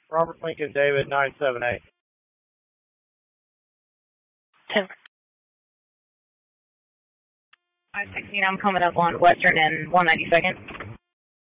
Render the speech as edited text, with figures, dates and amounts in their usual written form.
Robert Lincoln David 978. 10. 516, I'm coming up on Western and 192nd.